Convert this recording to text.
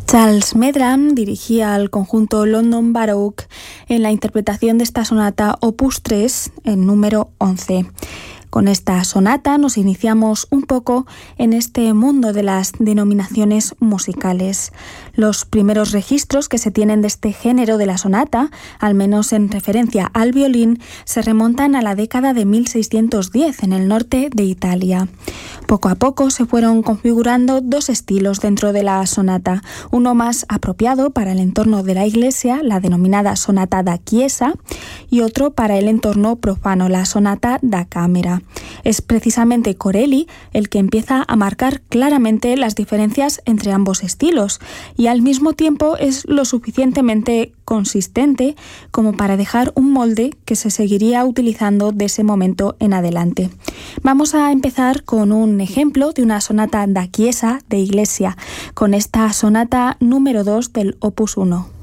Charles Medram dirigía al conjunto London Baroque en la interpretación de esta sonata Opus 3, en número 11. Con esta sonata nos iniciamos un poco en este mundo de las denominaciones musicales. Los primeros registros que se tienen de este género de la sonata, al menos en referencia al violín, se remontan a la década de 1610 en el norte de Italia. Poco a poco se fueron configurando dos estilos dentro de la sonata, uno más apropiado para el entorno de la iglesia, la denominada sonata da chiesa, y otro para el entorno profano, la sonata da camera. Es precisamente Corelli el que empieza a marcar claramente las diferencias entre ambos estilos y al mismo tiempo es lo suficientemente consistente como para dejar un molde que se seguiría utilizando de ese momento en adelante. Vamos a empezar con un ejemplo de una sonata da chiesa de iglesia, con esta sonata número 2 del Opus 1.